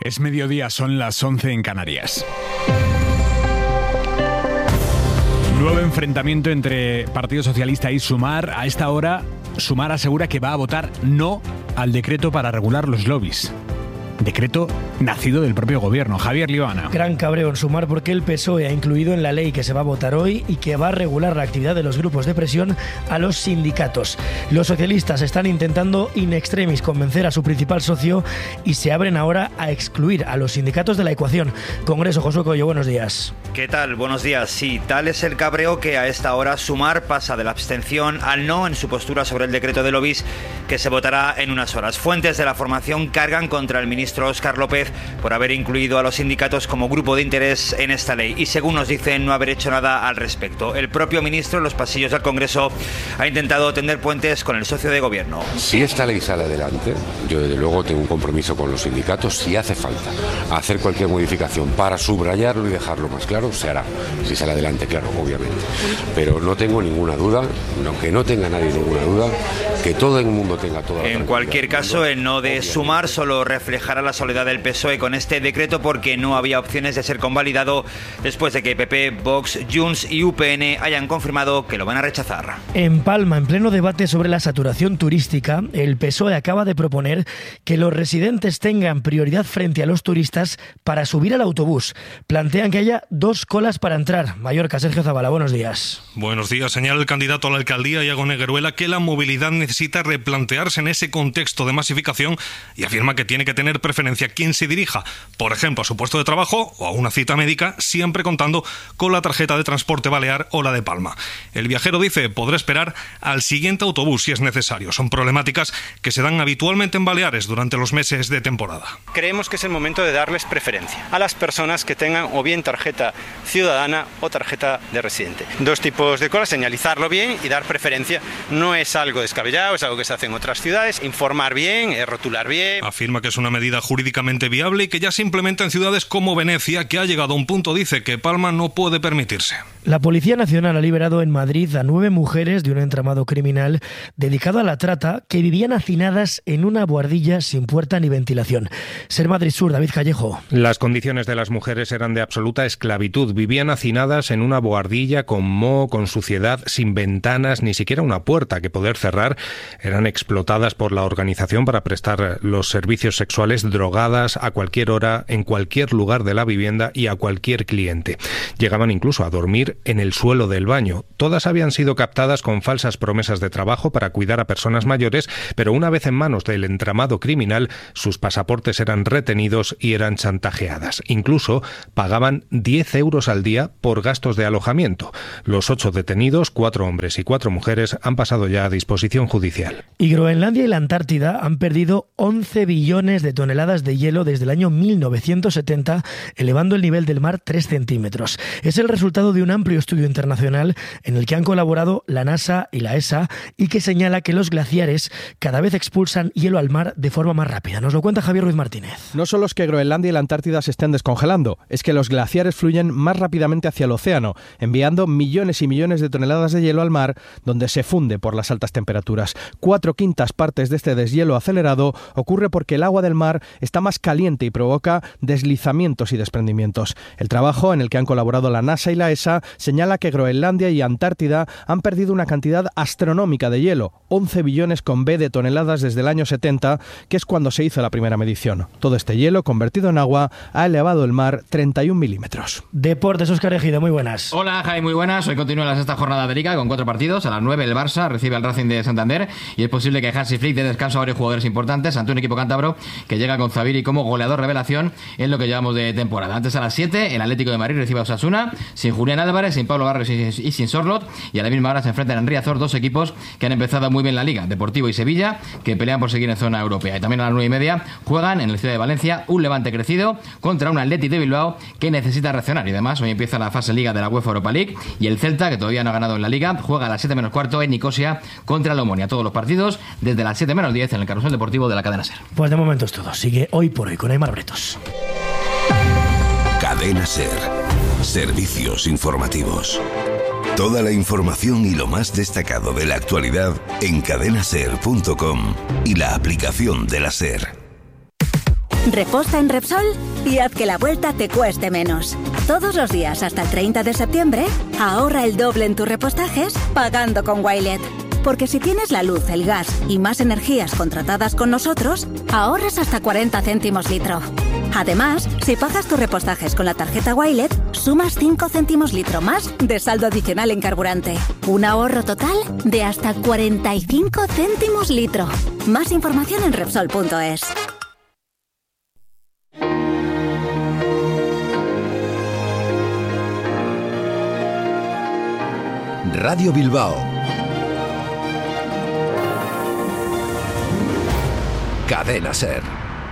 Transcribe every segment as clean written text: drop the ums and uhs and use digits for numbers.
Es mediodía, son las 11 en Canarias. Nuevo enfrentamiento entre Partido Socialista y Sumar. A esta hora, Sumar asegura que va a votar no al decreto para regular los lobbies. Decreto nacido del propio gobierno. Javier Liobana. Gran cabreo en Sumar porque el PSOE ha incluido en la ley que se va a votar hoy y que va a regular la actividad de los grupos de presión a los sindicatos. Los socialistas están intentando in extremis convencer a su principal socio y se abren ahora a excluir a los sindicatos de la ecuación. Congreso, Josué Coello, buenos días. ¿Qué tal? Buenos días. Sí, tal es el cabreo que a esta hora Sumar pasa de la abstención al no en su postura sobre el decreto de lobbies que se votará en unas horas. Fuentes de la formación cargan contra el ministro Óscar López por haber incluido a los sindicatos como grupo de interés en esta ley y, según nos dicen, no haber hecho nada al respecto. El propio ministro en los pasillos del Congreso ha intentado tender puentes con el socio de gobierno. Si esta ley sale adelante, yo desde luego tengo un compromiso con los sindicatos. Si hace falta hacer cualquier modificación para subrayarlo y dejarlo más claro, se hará. Si sale adelante, claro, obviamente. Pero no tengo ninguna duda, aunque no tenga nadie ninguna duda, que todo el mundo tenga toda la En cualquier caso, el no de Sumar solo reflejará la soledad del PSOE con este decreto porque no había opciones de ser convalidado después de que PP, Vox, Junts y UPN hayan confirmado que lo van a rechazar. En Palma, en pleno debate sobre la saturación turística, el PSOE acaba de proponer que los residentes tengan prioridad frente a los turistas para subir al autobús. Plantean que haya 2 colas para entrar. Mallorca, Sergio Zabala, buenos días. Buenos días. Señala el candidato a la alcaldía, Iago Negueruela, que la movilidad necesita replantearse en ese contexto de masificación y afirma que tiene que tener preferencia quien se dirija, por ejemplo, a su puesto de trabajo o a una cita médica, siempre contando con la tarjeta de transporte balear o la de Palma. El viajero dice podrá esperar al siguiente autobús si es necesario. Son problemáticas que se dan habitualmente en Baleares durante los meses de temporada. Creemos que es el momento de darles preferencia a las personas que tengan o bien tarjeta ciudadana o tarjeta de residente. 2 tipos de colas, señalizarlo bien y dar preferencia. No es algo descabellado, es algo que se hace en otras ciudades. Informar bien, rotular bien. Afirma que es una medida jurídicamente viable y que ya se implementa en ciudades como Venecia, que ha llegado a un punto, dice, que Palma no puede permitirse. La Policía Nacional ha liberado en Madrid a 9 mujeres de un entramado criminal dedicado a la trata que vivían hacinadas en una buhardilla sin puerta ni ventilación. Ser Madrid Sur, David Callejo. Las condiciones de las mujeres eran de absoluta esclavitud. Vivían hacinadas en una buhardilla con moho, con suciedad, sin ventanas, ni siquiera una puerta que poder cerrar. Eran explotadas por la organización para prestar los servicios sexuales, drogadas a cualquier hora, en cualquier lugar de la vivienda y a cualquier cliente. Llegaban incluso a dormir en el suelo del baño. Todas habían sido captadas con falsas promesas de trabajo para cuidar a personas mayores, pero una vez en manos del entramado criminal, sus pasaportes eran retenidos y eran chantajeadas. Incluso pagaban 10 euros al día por gastos de alojamiento. Los 8 detenidos, 4 hombres y 4 mujeres, han pasado ya a disposición judicial. Y Groenlandia y la Antártida han perdido 11 billones de toneladas de hielo desde el año 1970, elevando el nivel del mar 3 centímetros. Es el resultado de un amplio estudio internacional en el que han colaborado la NASA y la ESA y que señala que los glaciares cada vez expulsan hielo al mar de forma más rápida. Nos lo cuenta Javier Ruiz Martínez. No solo es que Groenlandia y la Antártida se estén descongelando, es que los glaciares fluyen más rápidamente hacia el océano, enviando millones y millones de toneladas de hielo al mar, donde se funde por las altas temperaturas. 4/5 partes de este deshielo acelerado ocurre porque el agua del mar está más caliente y provoca deslizamientos y desprendimientos. El trabajo en el que han colaborado la NASA y la ESA señala que Groenlandia y Antártida han perdido una cantidad astronómica de hielo, 11 billones con B de toneladas desde el año 70, que es cuando se hizo la primera medición. Todo este hielo, convertido en agua, ha elevado el mar 31 milímetros. Deportes, Óscar Ejido, muy buenas. Hola, Javi, muy buenas. Hoy continúa la 6ª jornada de Liga con 4 partidos. A las 9 el Barça recibe al Racing de Santander y es posible que Hansi Flick dé descanso a varios jugadores importantes ante un equipo cántabro que llega con Zaviri como goleador revelación en lo que llevamos de temporada. Antes a las 7 el Atlético de Madrid recibe a Osasuna sin Julián Álvarez, sin Pablo Barrios y sin Sorlot, y a la misma hora se enfrentan en Riazor 2 equipos que han empezado muy bien la Liga, Deportivo y Sevilla, que pelean por seguir en zona europea. Y también a las 9:30 juegan en la ciudad de Valencia un Levante crecido contra un Athletic de Bilbao que necesita reaccionar. Y además hoy empieza la fase Liga de la UEFA Europa League y el Celta, que todavía no ha ganado en la Liga, juega a las 7 menos cuarto en Nicosia contra el Omonia. Todos los partidos desde las 7 menos 10 en el Carrusel Deportivo de la cadena SER. Pues de momento es todo. Sigue Hoy por Hoy con Aimar Bretos. Cadena SER. Servicios informativos. Toda la información y lo más destacado de la actualidad en cadenaser.com y la aplicación de la SER. Reposta en Repsol y haz que la vuelta te cueste menos. Todos los días hasta el 30 de septiembre, ahorra el doble en tus repostajes pagando con Wilet. Porque si tienes la luz, el gas y más energías contratadas con nosotros, ahorras hasta 40 céntimos litro. Además, si pagas tus repostajes con la tarjeta Wilet, sumas 5 céntimos litro más de saldo adicional en carburante. Un ahorro total de hasta 45 céntimos litro. Más información en Repsol.es. Radio Bilbao. Cadena SER.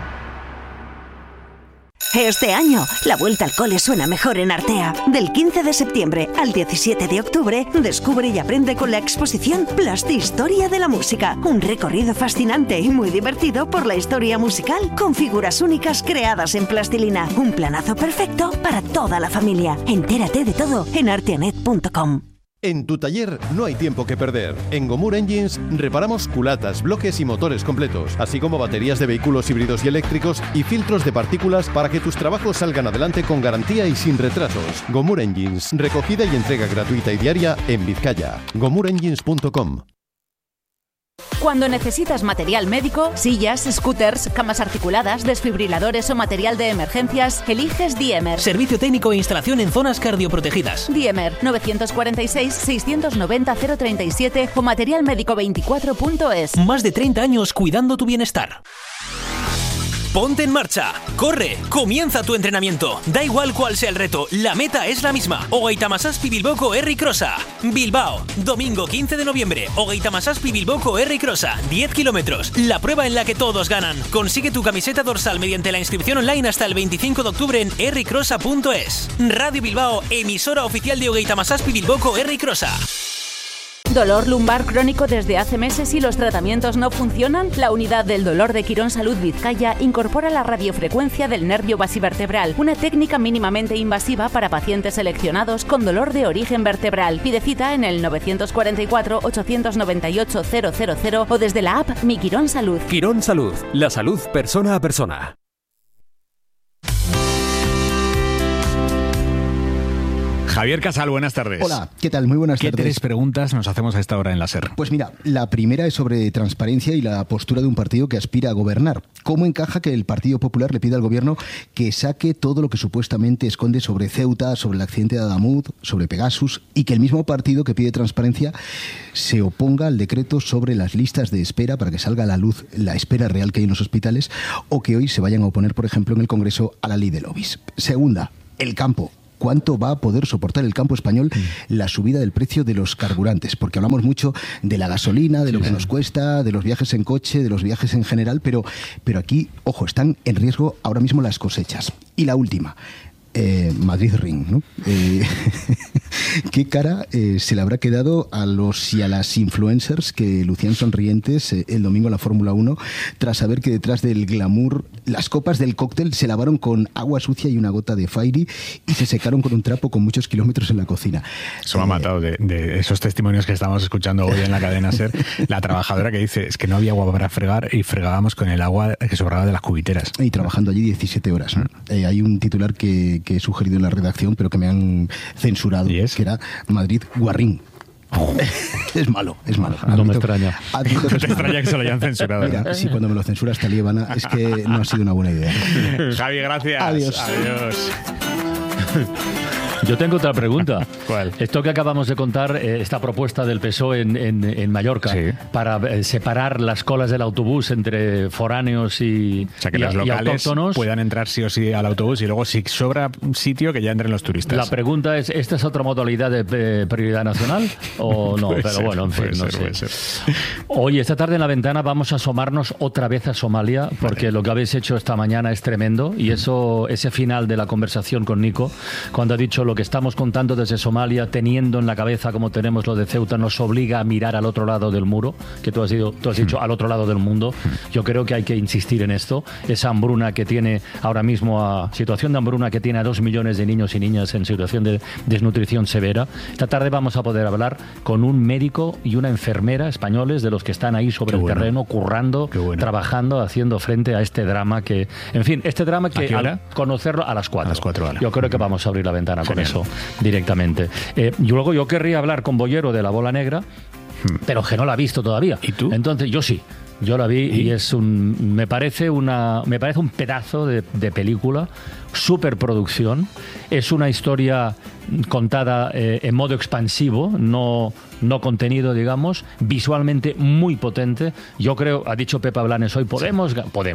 Este año, la vuelta al cole suena mejor en Artea. Del 15 de septiembre al 17 de octubre, descubre y aprende con la exposición Plastihistoria de la Música. Un recorrido fascinante y muy divertido por la historia musical, con figuras únicas creadas en plastilina. Un planazo perfecto para toda la familia. Entérate de todo en arteanet.com. En tu taller no hay tiempo que perder. En Gomur Engines reparamos culatas, bloques y motores completos, así como baterías de vehículos híbridos y eléctricos y filtros de partículas para que tus trabajos salgan adelante con garantía y sin retrasos. Gomur Engines, recogida y entrega gratuita y diaria en Vizcaya. GomurEngines.com. Cuando necesitas material médico, sillas, scooters, camas articuladas, desfibriladores o material de emergencias, eliges Diemer. Servicio técnico e instalación en zonas cardioprotegidas. Diemer, 946-690-037 o materialmédico24.es. Más de 30 años cuidando tu bienestar. Ponte en marcha, corre, comienza tu entrenamiento. Da igual cuál sea el reto, la meta es la misma. Ogeitamasazpi Bilboko Herri Crossa. Bilbao, domingo 15 de noviembre. Ogeitamasazpi Bilboko Herri Crossa, 10 kilómetros. La prueba en la que todos ganan. Consigue tu camiseta dorsal mediante la inscripción online hasta el 25 de octubre en herricrossa.es. Radio Bilbao, emisora oficial de Ogeitamasazpi Bilboko Herri Crossa. ¿Dolor lumbar crónico desde hace meses y los tratamientos no funcionan? La unidad del dolor de Quirón Salud Vizcaya incorpora la radiofrecuencia del nervio basivertebral, una técnica mínimamente invasiva para pacientes seleccionados con dolor de origen vertebral. Pide cita en el 944-898-000 o desde la app Mi Quirón Salud. Quirón Salud, la salud persona a persona. Javier Casal, buenas tardes. Hola, ¿qué tal? Muy buenas tardes. ¿Qué 3 preguntas nos hacemos a esta hora en la SER? Pues mira, la primera es sobre transparencia y la postura de un partido que aspira a gobernar. ¿Cómo encaja que el Partido Popular le pida al gobierno que saque todo lo que supuestamente esconde sobre Ceuta, sobre el accidente de Adamud, sobre Pegasus, y que el mismo partido que pide transparencia se oponga al decreto sobre las listas de espera para que salga a la luz la espera real que hay en los hospitales, o que hoy se vayan a oponer, por ejemplo, en el Congreso a la ley de lobbies? Segunda, el campo. ¿Cuánto va a poder soportar el campo español la subida del precio de los carburantes? Porque hablamos mucho de la gasolina, de lo que nos cuesta, de los viajes en coche, de los viajes en general, pero aquí, ojo, están en riesgo ahora mismo las cosechas. Y la última, Madrid Ring, ¿no? ¿Qué cara se le habrá quedado a los y a las influencers que lucían sonrientes el domingo en la Fórmula 1 tras saber que detrás del glamour las copas del cóctel se lavaron con agua sucia y una gota de Fairy y se secaron con un trapo con muchos kilómetros en la cocina? Eso me ha matado de esos testimonios que estamos escuchando hoy en la cadena SER. La trabajadora que dice, es que no había agua para fregar y fregábamos con el agua que sobraba de las cubiteras. Y trabajando allí 17 horas, ¿no? Hay un titular que he sugerido en la redacción, pero que me han censurado, que era Madrid Guarrín. Es malo, es malo. No me extraña. No te extraña que se lo hayan censurado. Mira, ¿no? Si cuando me lo censuras Talíbana es que no ha sido una buena idea. Javi, gracias. Adiós. Adiós. Yo tengo otra pregunta. ¿Cuál? Esto que acabamos de contar, esta propuesta del PSOE en Mallorca, sí, para separar las colas del autobús entre foráneos y, o sea, que los locales autóctonos puedan entrar sí o sí al autobús y luego si sobra sitio que ya entren los turistas. La pregunta es, ¿esta es otra modalidad de prioridad nacional o no? Puede pero ser, bueno, en fin, no puede sé. ser. Hoy, esta tarde en La Ventana, vamos a asomarnos otra vez a Somalia, porque lo que habéis hecho esta mañana es tremendo, y ese final de la conversación con Nico, cuando ha dicho lo que que estamos contando desde Somalia, teniendo en la cabeza como tenemos lo de Ceuta, nos obliga a mirar al otro lado del muro, que tú has dicho al otro lado del mundo. Yo creo que hay que insistir en esto. Esa hambruna que tiene ahora mismo, situación de hambruna que tiene a 2 millones de niños y niñas en situación de desnutrición severa. Esta tarde vamos a poder hablar con un médico y una enfermera españoles, de los que están ahí sobre el terreno, currando, trabajando, haciendo frente a este drama que, en fin, este drama que al conocerlo a las 4. A las 4 horas. Yo creo que vamos a abrir la ventana con eso directamente. Luego yo querría hablar con Bollero de La Bola Negra, pero que no la ha visto todavía. ¿Y tú? Entonces, yo sí. Yo la vi y me parece un pedazo de película, superproducción. Es una historia contada en modo expansivo, no contenido, digamos, visualmente muy potente. Yo creo, ha dicho Pepa Blanes hoy, podemos.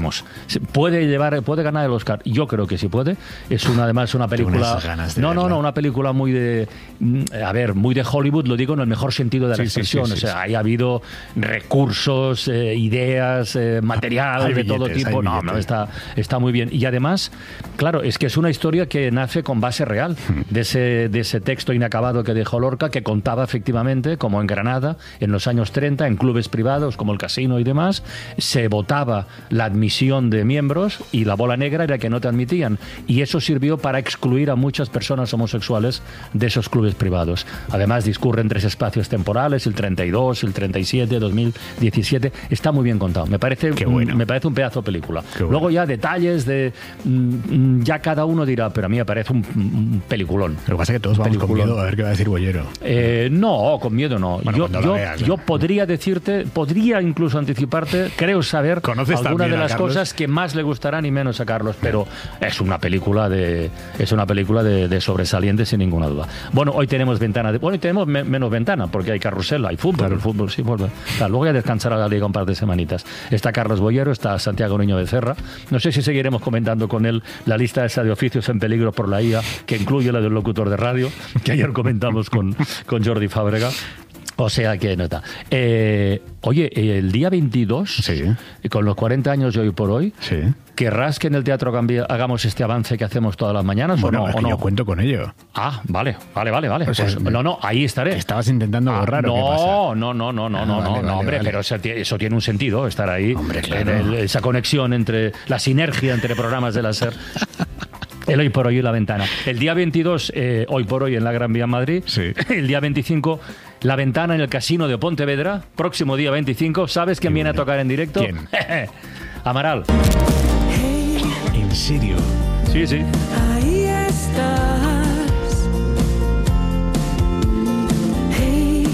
Puede ganar el Oscar. Yo creo que sí puede. Es además una película. Una película muy de Hollywood, lo digo en el mejor sentido de la expresión. O sea, ahí ha habido recursos, ideas, material de todo tipo. Está muy bien. Y además, claro, es que es una historia que nace con base real de ese texto inacabado que dejó Lorca, que contaba efectivamente como en Granada, en los años 30, en clubes privados como el Casino y demás, se votaba la admisión de miembros y la bola negra era que no te admitían. Y eso sirvió para excluir a muchas personas homosexuales de esos clubes privados. Además, discurre en 3 espacios temporales, el 32, el 37, 2017. Está muy bien contado. Me parece un pedazo de película. Luego ya detalles de... ya cada uno dirá, pero a mí me parece un peliculón. Lo que pasa es que todos vamos con miedo a ver qué va a decir Bollero. No, con miedo no. Bueno, yo podría decirte, podría incluso anticiparte, creo saber algunas de las cosas que más le gustarán y menos a Carlos, pero es una película de sobresaliente sin ninguna duda. Bueno, hoy tenemos tenemos menos ventana porque hay carrusel, hay fútbol, el fútbol sí vuelve. Luego ya descansará la liga un par de semanitas. Está Carlos Bollero, está Santiago Niño Becerra. No sé si seguiremos comentando con él la lista esa de oficios en peligro por la IA, que incluye la del locutor de radio, que ayer comentamos con Jordi Fábrega. O sea que nota. Oye, el día 22, con los 40 años de hoy por hoy, ¿querrás que en el Teatro Gambia hagamos este avance que hacemos todas las mañanas o no? Yo cuento con ello. Ah, vale. O sea, pues, ahí estaré. ¿Estabas intentando borrar o qué pasa? No, hombre, pero eso tiene un sentido, estar ahí. Hombre, claro. Esa conexión la sinergia entre programas de la SER. El Hoy por Hoy y La Ventana. El día 22, Hoy por Hoy en la Gran Vía Madrid. El día 25, La Ventana en el Casino de Pontevedra. Próximo día 25. ¿Sabes quién viene a tocar en directo? ¿Quién? Amaral. ¿En serio? Sí. Ahí estás. Hey,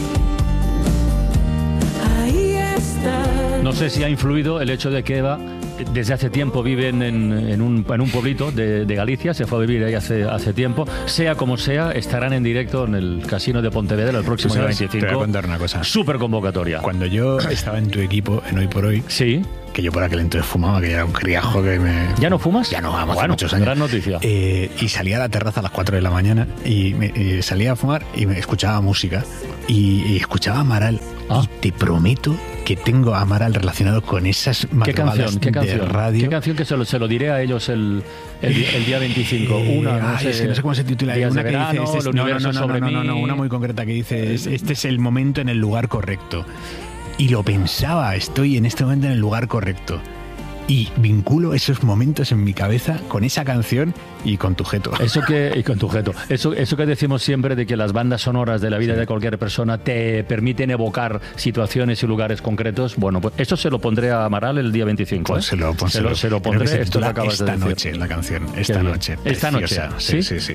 ahí estás. No sé si ha influido el hecho de que Eva desde hace tiempo vive en un pueblito de Galicia, se fue a vivir ahí hace tiempo. Sea como sea, estarán en directo en el Casino de Pontevedra el próximo día 25. Te voy a contar una cosa. Súper convocatoria. Cuando yo estaba en tu equipo, en Hoy por Hoy, que yo por aquel entonces fumaba, que era un criajo que me... ¿Ya no fumas? Ya no, hace muchos años. Gran noticia. Y salía a la terraza a las 4 de la mañana y salía a fumar y me escuchaba música y escuchaba Amaral. Y te prometo que tengo a Amaral relacionado con esas madrugadas de radio. ¿Qué canción? Que se lo diré a ellos el día 25. Una, es que no sé cómo se titula. Una que dice, una muy concreta que dice, este es el momento en el lugar correcto. Y lo pensaba, estoy en este momento en el lugar correcto. Y vinculo esos momentos en mi cabeza con esa canción y con tu jeto. Eso que decimos siempre de que las bandas sonoras de la vida de cualquier persona te permiten evocar situaciones y lugares concretos. Bueno, pues eso se lo pondré a Amaral el día 25. Pues se lo pondré. Esto que acabas de decir. Esta noche, la canción. Esta noche. ¿Sí?